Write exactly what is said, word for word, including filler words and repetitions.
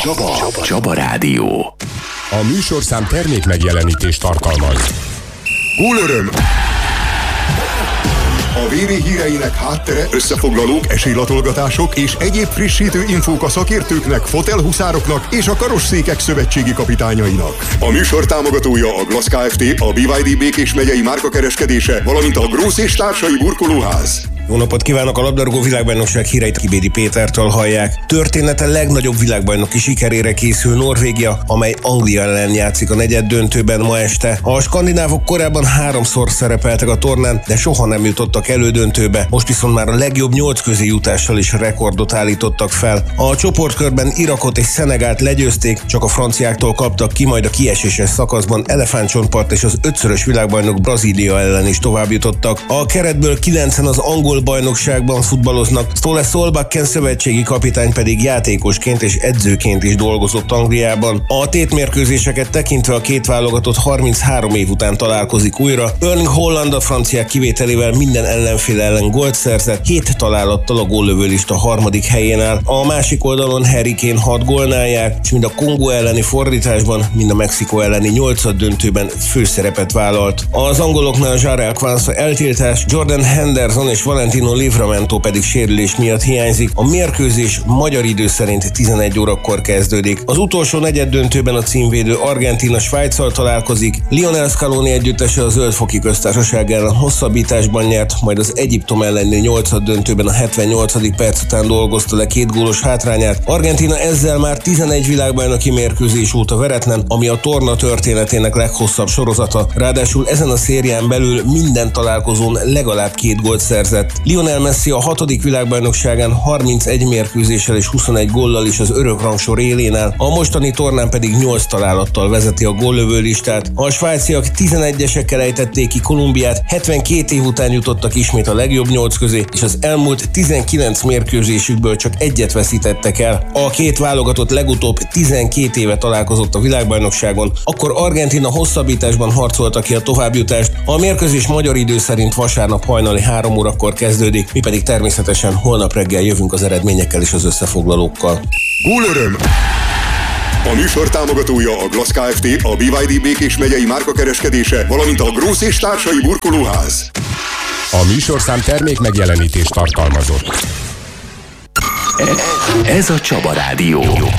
Csaba. Csaba. Csaba Rádió. A műsorszám termék megjelenítést tartalmaz. Gólöröm! A vé vé híreinek háttere, összefoglalók, esélylatolgatások és egyéb frissítő infók a szakértőknek, fotelhuszároknak és a karosszékek szövetségi kapitányainak. A műsor támogatója a Glass Kft., a bé vé dé Békés megyei márkakereskedése, valamint a Grósz és társai burkolóház. Jó napot kívánok! A labdarúgó világbajnokság híreit Kibédi Pétertől hallják. Története legnagyobb világbajnoki sikerére készül Norvégia, amely Anglia ellen játszik a negyeddöntőben ma este. A skandinávok korábban háromszor szerepeltek a tornán, de soha nem jutottak elődöntőbe. Most viszont már a legjobb nyolc közé jutással is rekordot állítottak fel. A csoportkörben Irakot és Szenegált legyőzték, csak a franciáktól kaptak ki, majd a kieséses szakaszban elefántcsontpart és az ötszörös világbajnok Brazília ellen is tovább jutottak. A keretből kilencen az angol bajnokságban futballoznak, Ståle Solbakken szövetségi kapitány pedig játékosként és edzőként is dolgozott Angliában. A tétmérkőzéseket tekintve a két válogatott harminchárom év után találkozik újra. Erling Haaland a franciák kivételével minden ellenfél ellen gólt szerzett, hét találattal a góllövőlista harmadik helyén áll. A másik oldalon Harry Kane hat gólnál jár, és mind a Kongó elleni fordításban, mind a Mexikó elleni nyolcad döntőben főszerepet vállalt. Az angoloknál Jarell Quansah eltiltás, Jordan Henderson és Valentino Livramento pedig sérülés miatt hiányzik. A mérkőzés magyar idő szerint tizenegy órakor kezdődik. Az utolsó negyeddöntőben a címvédő Argentína Svájccal találkozik. Lionel Scaloni együttese a Zöldfoki Köztársaság ellen hosszabbításban nyert, majd az Egyiptom elleni nyolcad döntőben a hetvennyolcadik perc után dolgozta le két gólos hátrányát. Argentína ezzel már tizenegy világbajnoki mérkőzés óta veretlen, ami a torna történetének leghosszabb sorozata. Ráadásul ezen a szérián belül minden találkozón legalább két gólt szerzett. Lionel Messi a hatodik világbajnokságán harmincegy mérkőzéssel és huszonegy góllal is az örökrangsor élén áll, a mostani tornán pedig nyolc találattal vezeti a góllövő listát. A svájciak tizenegyesekkel ejtették ki Kolumbiát, hetvenkét év után jutottak ismét a legjobb nyolc közé, és az elmúlt tizenkilenc mérkőzésükből csak egyet veszítettek el. A két válogatott legutóbb tizenkét éve találkozott a világbajnokságon, akkor Argentína hosszabbításban harcolta ki a továbbjutást. A mérkőzés magyar idő szerint vasárnap hajnali három órakor kezdődik, mi pedig természetesen holnap reggel jövünk az eredményekkel és az összefoglalókkal. Gólöröm! A műsor támogatója a Glass Kft., a bé vé dé Békés megyei márkakereskedése, valamint a Grósz és társai burkolóház. A műsorszám termék megjelenítést tartalmazott. Ez a Csaba Rádió.